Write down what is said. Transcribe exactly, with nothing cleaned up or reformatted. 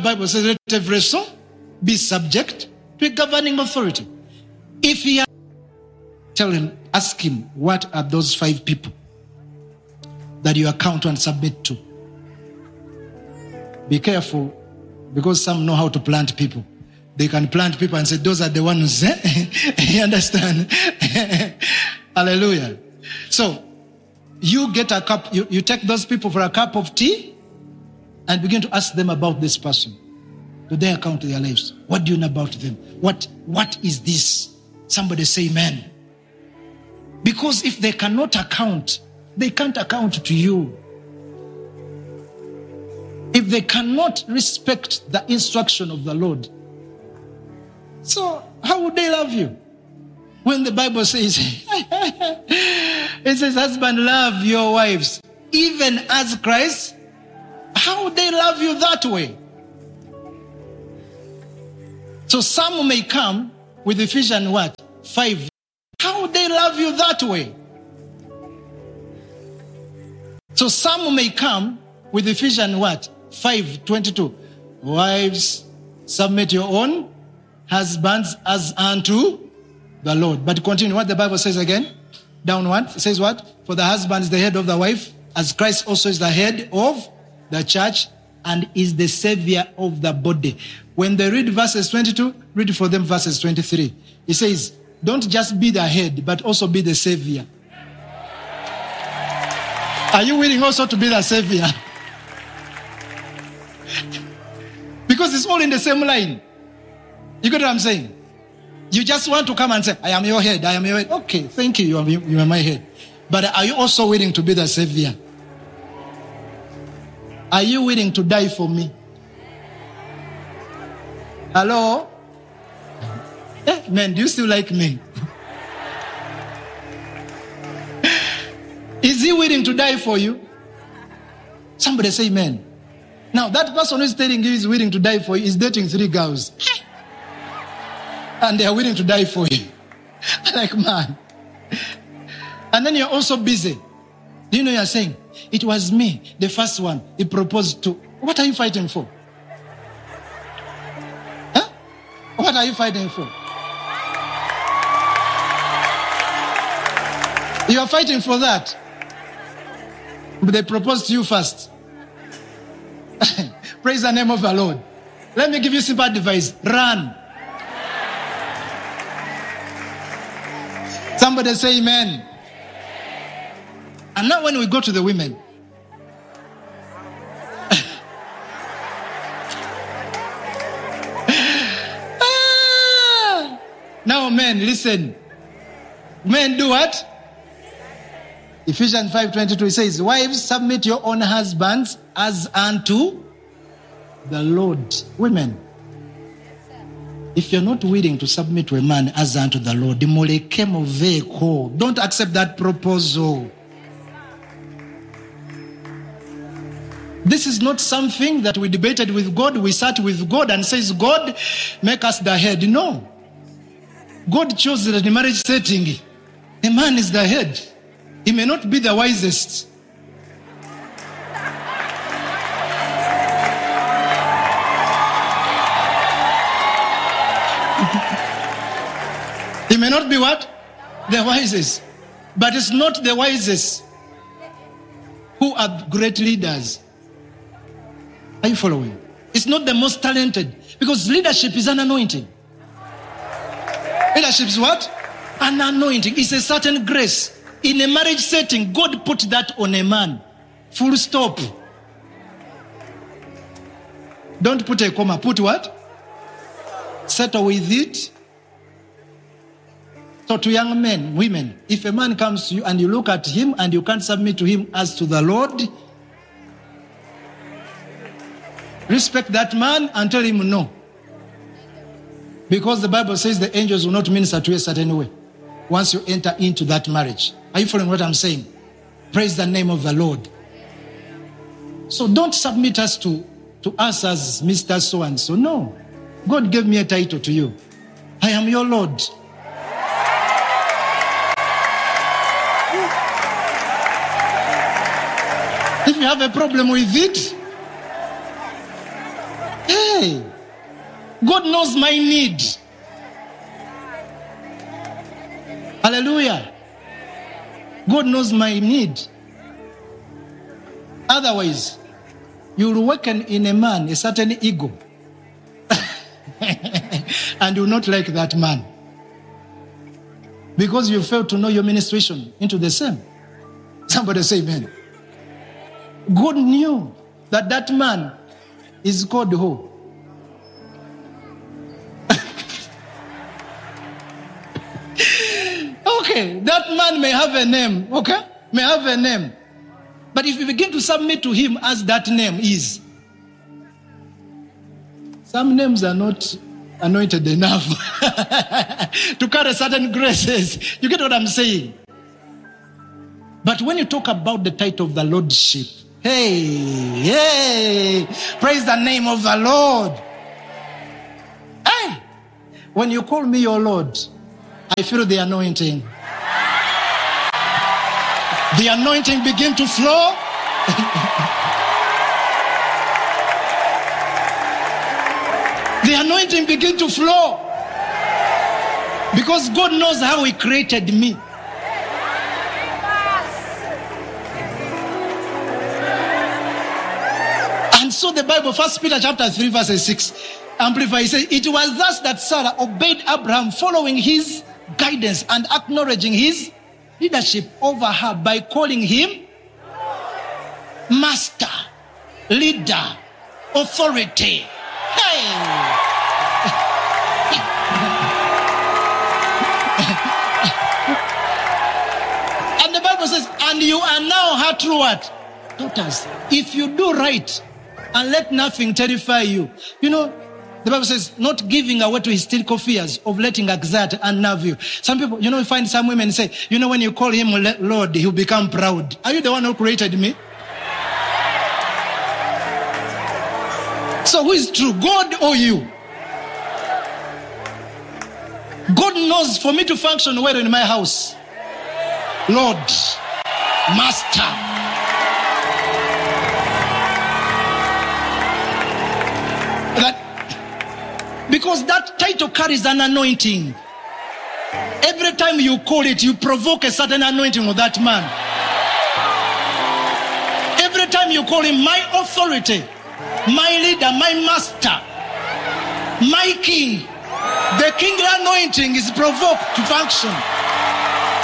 the Bible says, let every soul be subject to a governing authority. If he has, tell him, ask him, what are those five people that you account and submit to? Be careful, because some know how to plant people. They can plant people and say, those are the ones. Eh? You understand? Hallelujah. So, you get a cup, you, you take those people for a cup of tea and begin to ask them about this person. Do they account their lives? What do you know about them? What, what is this? Somebody say amen. Because if they cannot account, they can't account to you. If they cannot respect the instruction of the Lord, so how would they love you? When the Bible says, it says, husband, love your wives, even as Christ, how would they love you that way? So some may come with Ephesians what? Five. How would they love you that way? So some may come with Ephesians what? five twenty-two. Wives, submit your own husbands as unto the Lord. But continue what the Bible says again. Down one. It says what? For the husband is the head of the wife, as Christ also is the head of the church and is the savior of the body. When they read verses twenty-two, read for them verses twenty-three. It says, don't just be the head, but also be the savior. Are you willing also to be the savior? Because it's all in the same line. You get what I'm saying? You just want to come and say, I am your head, I am your head. Okay, thank you, you are, you are my head. But are you also willing to be the savior? Are you willing to die for me? Hello? Eh, man, do you still like me? Is he willing to die for you? Somebody say amen. Now, that person who is telling you he's willing to die for you is dating three girls. And they are willing to die for you. Like, man. And then you're also busy. Do you know you're saying, it was me, the first one, he proposed to. What are you fighting for? Huh? What are you fighting for? You are fighting for that. But they proposed to you first. Praise the name of the Lord. Let me give you simple advice. Run. Somebody say amen. And now when we go to the women. ah, now men, listen. Men do what? Ephesians five twenty-two, it says, wives, submit your own husbands as unto the Lord. Women, if you're not willing to submit to a man as unto the Lord, don't accept that proposal. This is not something that we debated with God. We sat with God and says, God, make us the head. No. God chose that in the marriage setting, a man is the head. He may not be the wisest. He may not be what? The wisest. But it's not the wisest who are great leaders. Are you following? It's not the most talented. Because leadership is an anointing. Leadership is what? An anointing. It's a certain grace. In a marriage setting, God put that on a man. Full stop. Don't put a comma. Put what? Settle with it. So to young men, women, if a man comes to you and you look at him and you can't submit to him as to the Lord, respect that man and tell him no. Because the Bible says the angels will not minister to a certain way once you enter into that marriage. Are you following what I'm saying? Praise the name of the Lord. So don't submit us to, to us as Mister So-and-so. No. God gave me a title to you. I am your Lord. If you have a problem with it, yeah. Hey, God knows my need. Hallelujah. God knows my need. Otherwise, you will awaken in a man a certain ego. And you will not like that man. Because you failed to know your ministration into the same. Somebody say amen. God knew that that man is called who? Okay, that man may have a name, okay? May have a name. But if you begin to submit to him as that name is, some names are not anointed enough to carry certain graces. You get what I'm saying? But when you talk about the title of the Lordship, hey, hey, praise the name of the Lord. Hey, when you call me your Lord, I feel the anointing. The anointing begin to flow. The anointing begin to flow. Because God knows how he created me. And so the Bible, First Peter chapter three, verse six, Amplify, says, it was thus that Sarah obeyed Abraham, following his guidance and acknowledging his leadership over her by calling him master, leader, authority. Hey! And the Bible says, and you are now her true what? Daughters. If you do right and let nothing terrify you. You know, the Bible says, not giving away to hysterical fears of letting anxiety unnerve you. Some people, you know, you find some women say, you know, when you call him Lord, he'll become proud. Are you the one who created me? So who is true, God or you? God knows for me to function well in my house. Lord, Master. That, because that title carries an anointing. Every time you call it, you provoke a certain anointing of that man. Every time you call him my authority, my leader, my master, my king, the kingly anointing is provoked to function.